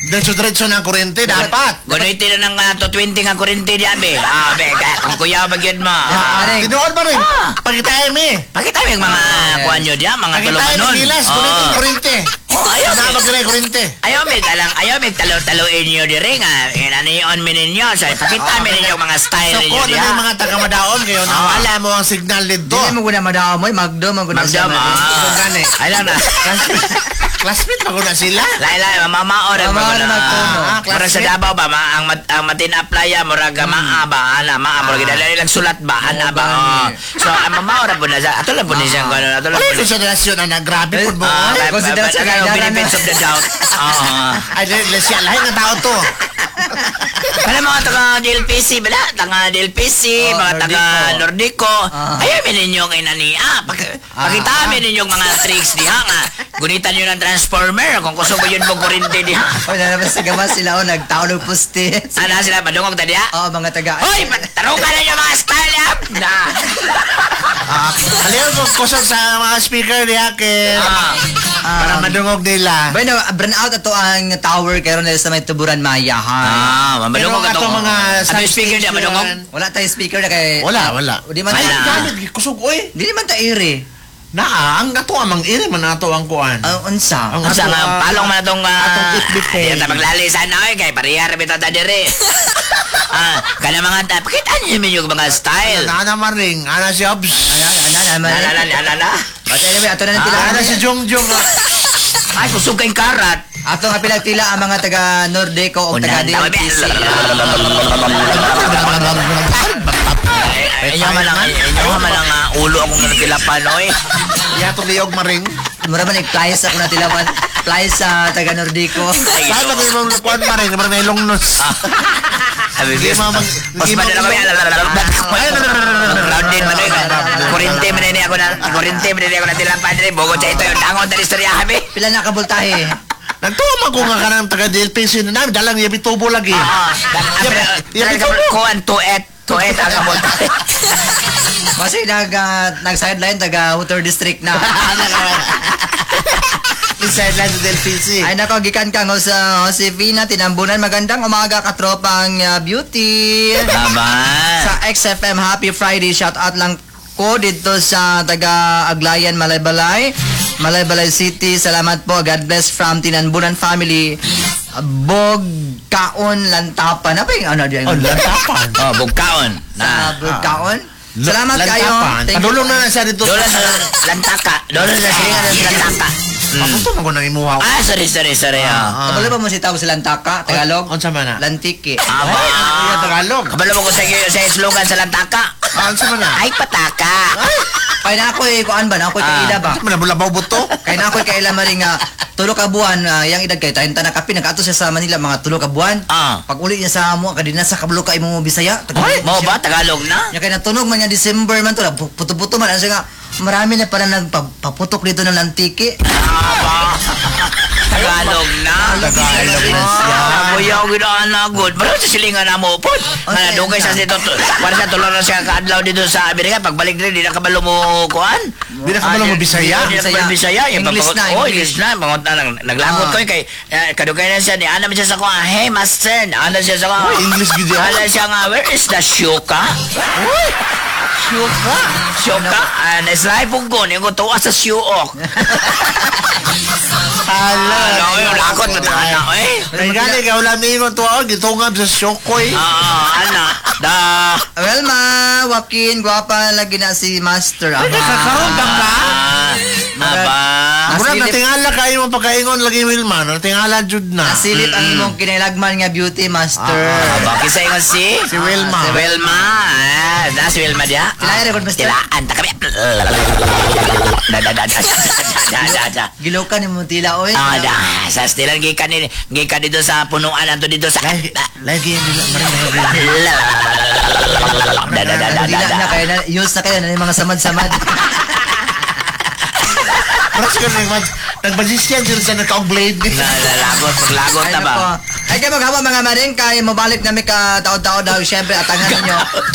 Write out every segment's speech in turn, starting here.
Diretso na ang kurente, dapat. Gunoy tira ng 220 nga kurente diya, be. Be, kung kuya bagyod mo. Tinuod ba rin? Pagkitahin mi. Pakita mo yung mga kuhan nyo diya, mga Pagkitahin tulumanon. mi nilas, kurente. Ayaw, Nasabag ka na yung kurente. ayaw may talo-taloin nyo dire nga. Inaniyon mi ninyo. So, pakita mi ninyo mga style So, ninyo kung ano diya. yung mga taga-madaon kayo, nawala mo ang signal dito. Dili mo guna madamoy, magdo mo guna Magdam, gani. Ay lang na. Classmate pa ko na sila. Lai, mamaor ang Mamaor mga na magtuno. Mura sa Davao ba, ang matin-applya, mura ga maaba, mura gidala nilang sulat ba, ana ba. So, ang mamaor po na sa, ato lang po niya siyang gano'n, ato lang Wala po yung konsiderasyon na grabe po mo. konsiderasyon kay Dara benefits of the doubt. Ay, lesya, lahat ng tao to. Kaya mga taga DLPC, bala, taga DLPC, mga taga Nordico, ayaw mi ninyong inania. Pakita mi ninyong mga tricks diha nga. Gunitan nyo ng transformer kung gusto mo yun mo kurente diha. Oy, nalabas sa gamas sila nagtaon og poste. Ana sila madungog ta diha? Mga taga. Hoy, tarugan na yung mga style up na. Aliyan ko kusog sa mga speaker niya para madungog nila. Bueno, burn out ato ang tower karon nila sa may tuburan mayahan. Madungog Pero ato ato mga ato yung speaker diya madungog. Wala tayo speaker na kay Wala. Di man Ay, tayo. gamit, kusog, oy. Di man tayo iri. Ang ato amang iri man ato ang kuan. Unsa? Ang Asa nga palong man atong atong itbit ko. Di ta maglali sana oy kay parehar bitaw ta dire. Kana mga pakita niyo yung mga style. Ana maring, ana si Obs. Ala. But anyway, ato na ng tila. Ana si Jongjong. Ay, kusog kayong karat. Ato nga pila ang mga taga Nordeco o taga DLPC. Inyo man lang ulo akong nagtilapan oy. Yato liyog maring. Mura man i-flies ako na tilawan. Flies sa taga Nordeco. Saan ba kayo mong kuan maring? Maring na ilong nos. Sabi Hindi ko, mas man na kami, grounded man doon. Kurente man na ako na tilapan rin. Bugod sa ito yung dangon na istorya kami. Pila na kabultahe. Nagtuwa ko nga ka ng taga DLPC na namin. Dalang yabi tubo lagi. Yabi tubo. Kuhan tuet ang kamot. Kasi nag-sideline taga Outer District na. Sideline sa DLPC. Ay nako, gikan ka sa Josefina Tinambunan. Magandang umaga katropang beauty. Sa XFM Happy Friday. Shout out lang ko dito sa taga Aglayan, Malaybalay City. Salamat po. God bless from Tinambunan family. Bogkaon Lantapan. Ano ba yung ano diyan? Lantapan. Bugkaon. Bogkaon. Salamat kayo. Padulong na siya dito. Doon sa Lantaka. Doon sa Lantaka. Papunto mo ko nang imuha. Sorry. Kabalo ba mo si tawag sa Lantaka? Tagalog? Unsa man na? Lantiki. Tagalog. Kabalo mo ko sa slogan sa Lantaka. Unsa man na? Ay, pataka. Kaya na ako kuan ba? Na ako kaila ba? Unsa man na bulabaw buto? Kaya na ako kaila maring tulo ka buwan, yang edad kay tayo na kapi nagato siya sa Manila mga tulo ka buwan. Pag uli niya sa amo kadina sa kabalo ka imo Bisaya. Mo ba Tagalog na? Ya kay natunog man niya December man to, puto-puto man siya nga. Marami na para nagpaputok dito ng lantiki. Tagalog na. Tagalog na siya. Buyaw ginaan na good. Pero sa silingan na mo po. Dugay sa dito. Para sa tulong na siya kaadlaw dito sa Amerika. Pagbalik rin, di na kabalo mo kuhan. Di na kabalo mo Bisaya. Di na kabalo Bisaya. English na. English na. Naglangot ko kay kadugay na siya. Ana siya sa kuhan. Hey, master. Ana siya sa kuhan. English gid yan. Ana siya nga, where is the shuka? Shuka? Naslay po ko. Yung ko tuwa sa shuok. Yung lakot na tayo. Nagani ka wala mi mo tuwa gitungab sa syokoy. Ana. Well ma, Joaquin, gwapa lagi na si Master. Nakakaroon ka ka? Aba. Mura natingala kayo mo pagkaingon lagi Wilma. Natingala jud na. Nasilip ang imong kinailagman nga beauty master. Aba, kisa yung si Wilma. Si Wilma. Si Wilma dia. Tilaan record master. Tilaan. Takami. Gilokan mo tila oy. Sa stilan gikan dito sa punuan ato dito sa Lagi yung Dila na kayo na use na kayo na yung mga samad-samad. Mas ka nagbasisyan sila sa nakaong-blade. Lagot na ba? Ay kayo maghawa mga maring kaya mabalik namin ka taon-taon daw siyempre atangan ninyo.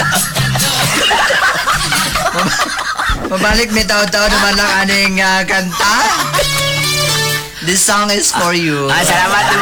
Mabalik may taon-taon naman lang aning kanta. This song is for you. Salamat.